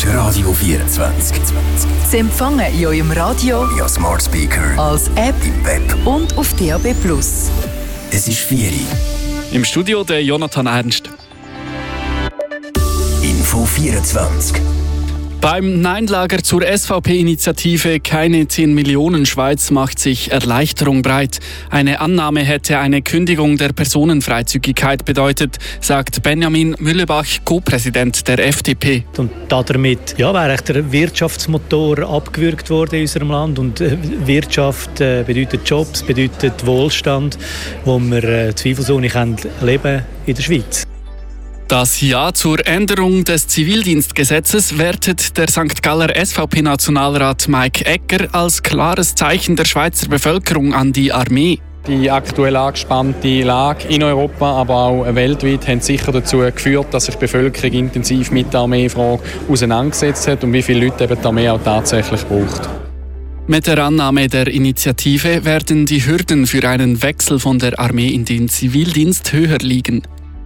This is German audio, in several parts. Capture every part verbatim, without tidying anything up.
ist Radio vierundzwanzig. Sie empfangen in eurem Radio, via Smart Speaker, als App im Web und auf D A B plus. Es ist vier Uhr. Im Studio der Jonathan Ernst. Info vierundzwanzig. Beim Nein-Lager zur S V P-Initiative «Keine zehn Millionen Schweiz» macht sich Erleichterung breit. Eine Annahme hätte eine Kündigung der Personenfreizügigkeit bedeutet, sagt Benjamin Mühlebach, Co-Präsident der F D P. Und damit ja, wäre der Wirtschaftsmotor abgewürgt worden in unserem Land. Und Wirtschaft äh, bedeutet Jobs, bedeutet Wohlstand, wo wir äh, zweifelsohne leben in der Schweiz. Das Ja zur Änderung des Zivildienstgesetzes wertet der Sankt Galler S V P-Nationalrat Mike Egger als klares Zeichen der Schweizer Bevölkerung an die Armee. Die aktuell angespannte Lage in Europa, aber auch weltweit, haben sicher dazu geführt, dass sich die Bevölkerung intensiv mit der Armeefrage auseinandergesetzt hat und wie viele Leute eben die Armee auch tatsächlich braucht. Mit der Annahme der Initiative werden die Hürden für einen Wechsel von der Armee in den Zivildienst höher liegen.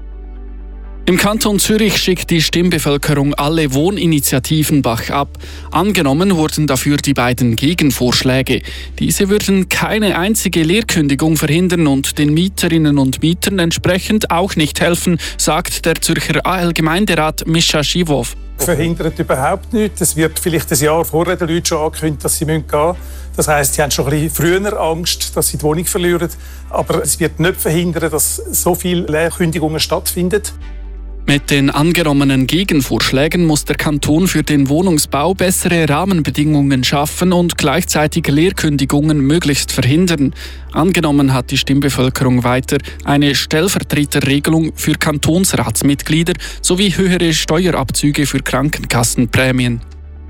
Im Kanton Zürich schickt die Stimmbevölkerung alle Wohninitiativen Bach ab. Angenommen wurden dafür die beiden Gegenvorschläge. Diese würden keine einzige Leerkündigung verhindern und den Mieterinnen und Mietern entsprechend auch nicht helfen, sagt der Zürcher A L-Gemeinderat Mischa Schiwow. Verhindert überhaupt nichts. Es wird vielleicht ein Jahr vorher den Leuten schon angekündigt, dass sie gehen müssen. Das heisst, sie haben schon ein bisschen früher Angst, dass sie die Wohnung verlieren. Aber es wird nicht verhindern, dass so viele Leerkündigungen stattfinden. Mit den angenommenen Gegenvorschlägen muss der Kanton für den Wohnungsbau bessere Rahmenbedingungen schaffen und gleichzeitig Leerkündigungen möglichst verhindern. Angenommen hat die Stimmbevölkerung weiter eine Stellvertreterregelung für Kantonsratsmitglieder sowie höhere Steuerabzüge für Krankenkassenprämien.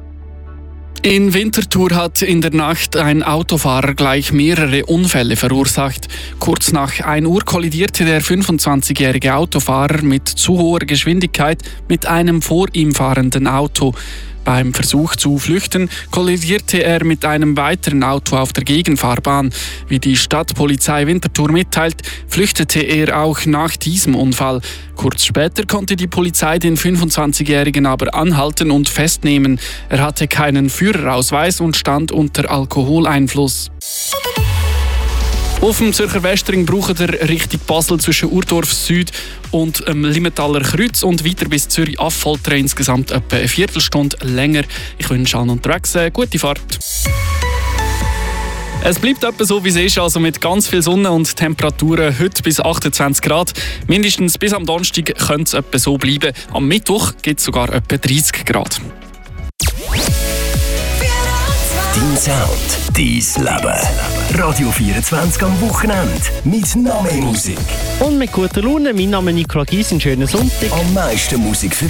In Winterthur hat in der Nacht ein Autofahrer gleich mehrere Unfälle verursacht. Kurz nach ein Uhr kollidierte der fünfundzwanzigjährige Autofahrer mit zu hoher Geschwindigkeit mit einem vor ihm fahrenden Auto. Beim Versuch zu flüchten kollidierte er mit einem weiteren Auto auf der Gegenfahrbahn. Wie die Stadtpolizei Winterthur mitteilt, flüchtete er auch nach diesem Unfall. Kurz später konnte die Polizei den fünfundzwanzigjährigen aber anhalten und festnehmen. Er hatte keinen Führerausweis und stand unter Alkoholeinfluss. Auf dem Zürcher Westring braucht ihr Richtung Basel zwischen Urdorf Süd und ähm, Limmetaler Kreuz und weiter bis Zürich Affolter insgesamt etwa eine Viertelstunde länger. Ich wünsche allen unterwegs eine gute Fahrt. Es bleibt etwa so, wie es ist, also mit ganz viel Sonne und Temperaturen heute bis achtundzwanzig Grad. Mindestens bis am Donnerstag könnte es etwa so bleiben. Am Mittwoch gibt es sogar etwa dreißig Grad. Dein Sound, dein Leben. Radio vierundzwanzig am Wochenende. Mit noch mehr Musik. Und mit guter Laune. Mein Name ist Nicola Gies. Einen schönen Sonntag. Am meisten Musik für